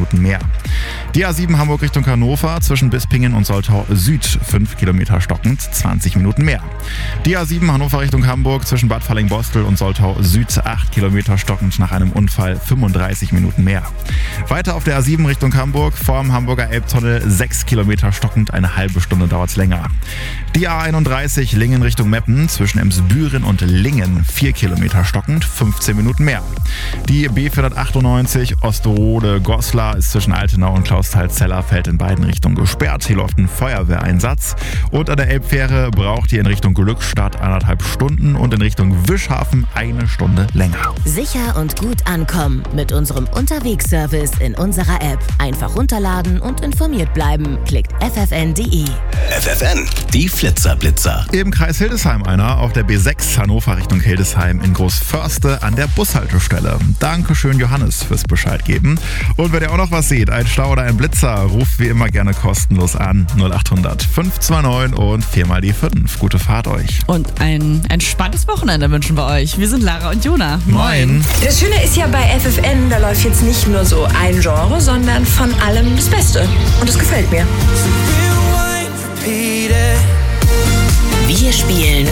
Minuten mehr. Die A7 Hamburg Richtung Hannover zwischen Bispingen und Soltau Süd 5 Kilometer stockend, 20 Minuten mehr. Die A7 Hannover Richtung Hamburg zwischen Bad Falling-Bostel und Soltau Süd 8 Kilometer stockend, nach einem Unfall 35 Minuten mehr. Weiter auf der A7 Richtung Hamburg vorm Hamburger Elbtunnel 6 Kilometer stockend, eine halbe Stunde dauert es länger. Die A31 Lingen Richtung Meppen zwischen Emsbüren und Lingen 4 Kilometer stockend, 15 Minuten mehr. Die B498 Osterode-Goslar ist zwischen Altenau und Clausthal-Zellerfeld in beiden Richtungen gesperrt. Hier läuft ein Feuerwehreinsatz. Und an der Elbfähre braucht ihr in Richtung Glückstadt 1,5 Stunden und in Richtung Wischhafen 1 Stunde länger. Sicher und gut ankommen mit unserem Unterwegsservice in unserer App. Einfach runterladen und informiert bleiben. Klickt ffn.de. FFN, die Flitzer-Blitzer. Im Kreis Hildesheim einer auf der B6 Hannover Richtung Hildesheim in Großförste an der Bushaltestelle. Dankeschön Johannes fürs Bescheid geben. Und wenn ihr auch noch was seht, ein Stau oder ein Blitzer, ruft wie immer gerne kostenlos an 0800 529 und 4 mal die 5. Gute Fahrt euch. Und ein entspanntes Wochenende wünschen wir euch. Wir sind Lara und Jona. Moin. Das Schöne ist ja bei FFN, da läuft jetzt nicht nur so ein Genre, sondern von allem das Beste. Und das gefällt mir. Wir spielen